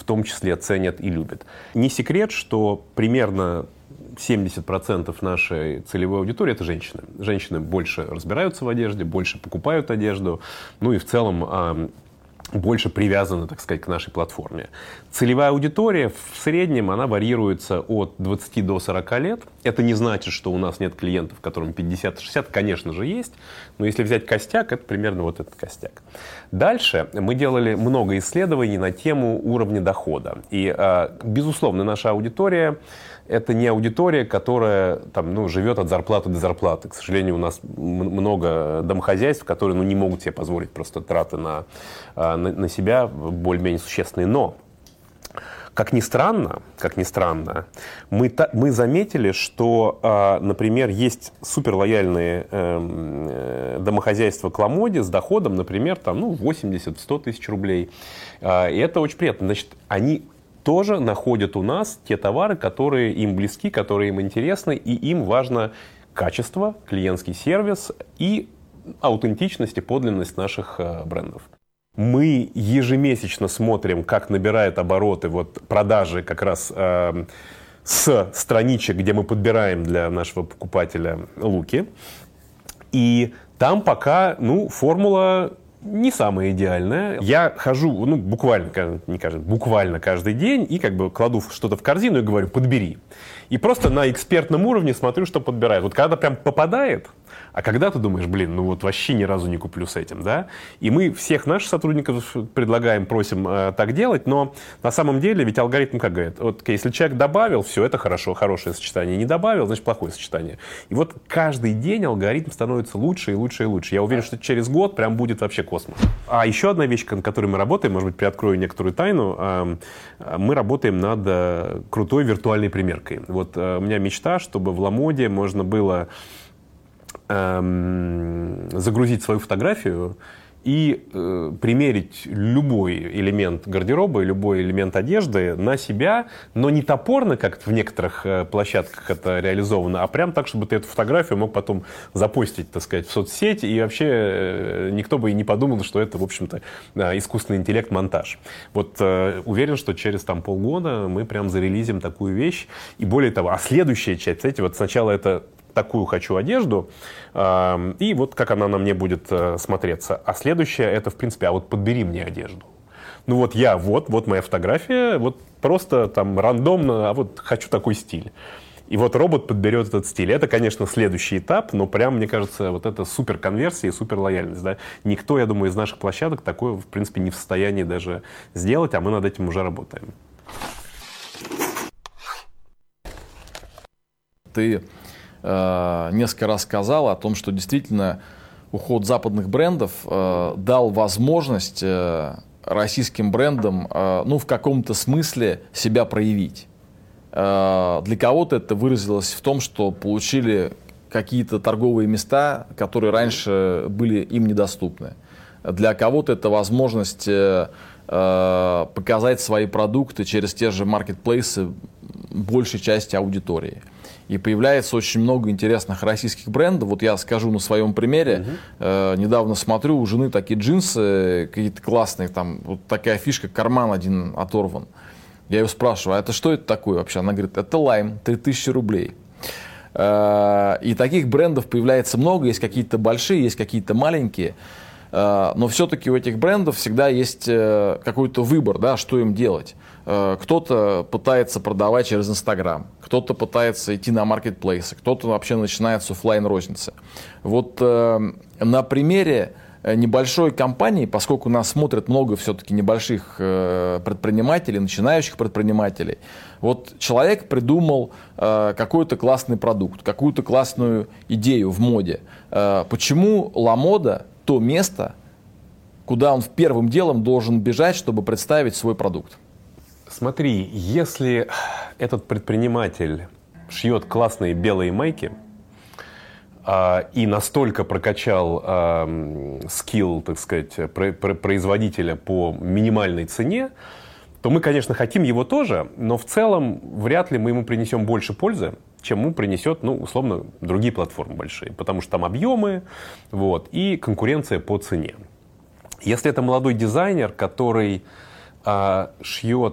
том числе ценят и любят. Не секрет, что примерно 70% нашей целевой аудитории – это женщины. Женщины больше разбираются в одежде, больше покупают одежду, ну и в целом больше привязаны, так сказать, к нашей платформе. Целевая аудитория в среднем, она варьируется от 20 до 40 лет. Это не значит, что у нас нет клиентов, которым 50-60, конечно же, есть. Но если взять костяк, это примерно вот этот костяк. Дальше мы делали много исследований на тему уровня дохода. И, безусловно, наша аудитория – это не аудитория, которая там, живет от зарплаты до зарплаты. К сожалению, у нас много домохозяйств, которые не могут себе позволить просто траты на себя более-менее существенные. Но, как ни странно, мы заметили, что, например, есть суперлояльные домохозяйства к Ламоде с доходом, например, 80-100 тысяч рублей. И это очень приятно. Значит, они тоже находят у нас те товары, которые им близки, которые им интересны, и им важно качество, клиентский сервис и аутентичность и подлинность наших брендов. Мы ежемесячно смотрим, как набирает обороты продажи как раз с страничек, где мы подбираем для нашего покупателя луки. И там пока формула не самая идеальная. Я хожу, буквально каждый день и кладу что-то в корзину и говорю: подбери. И просто на экспертном уровне смотрю, что подбирают. Вот когда прям попадает, а когда ты думаешь: вообще ни разу не куплю с этим, да? И мы всех наших сотрудников предлагаем, просим так делать, но на самом деле ведь алгоритм как говорит: если человек добавил, все, это хорошо, хорошее сочетание, не добавил, значит плохое сочетание. И каждый день алгоритм становится лучше и лучше и лучше. Я уверен, что через год прям будет вообще космос. А еще одна вещь, над которой мы работаем, может быть, приоткрою некоторую тайну, мы работаем над крутой виртуальной примеркой. У меня мечта, чтобы в Ламоде можно было загрузить свою фотографию и примерить любой элемент гардероба, любой элемент одежды на себя, но не топорно, как в некоторых площадках это реализовано, а прям так, чтобы ты эту фотографию мог потом запостить, так сказать, в соцсети, и вообще никто бы и не подумал, что это, в общем-то, искусственный интеллект, монтаж. Уверен, что через полгода мы прям зарелизим такую вещь. И более того, следующая часть, знаете, сначала это такую хочу одежду, и как она на мне будет смотреться. А следующее это, в принципе, подбери мне одежду. Я, моя фотография, просто рандомно, хочу такой стиль. И робот подберет этот стиль. Это, конечно, следующий этап, но прям, мне кажется, это супер конверсия и супер лояльность. Да? Никто, я думаю, из наших площадок такое, в принципе, не в состоянии даже сделать, а мы над этим уже работаем. Ты несколько раз сказал о том, что действительно уход западных брендов дал возможность российским брендам в каком-то смысле себя проявить. Для кого-то это выразилось в том, что получили какие-то торговые места, которые раньше были им недоступны. Для кого-то это возможность показать свои продукты через те же маркетплейсы большей части аудитории. И появляется очень много интересных российских брендов. Я скажу на своем примере. Недавно смотрю, у жены такие джинсы какие-то классные. Такая фишка, карман один оторван. Я ее спрашиваю: а это что это такое вообще? Она говорит: это Lime, 3000 рублей. И таких брендов появляется много. Есть какие-то большие, есть какие-то маленькие. Но все-таки у этих брендов всегда есть какой-то выбор, да, что им делать. Кто-то пытается продавать через Инстаграм, кто-то пытается идти на маркетплейсы, кто-то вообще начинает с офлайн-розницы. На примере небольшой компании, поскольку нас смотрят много все-таки небольших предпринимателей, начинающих предпринимателей, человек придумал какой-то классный продукт, какую-то классную идею в моде. Почему Ламода то место, куда он первым делом должен бежать, чтобы представить свой продукт? Смотри, если этот предприниматель шьет классные белые майки и настолько прокачал скилл, так сказать, производителя по минимальной цене, то мы, конечно, хотим его тоже, но в целом вряд ли мы ему принесем больше пользы, чем ему принесет, условно, другие платформы большие, потому что там объемы, и конкуренция по цене. Если это молодой дизайнер, который шьет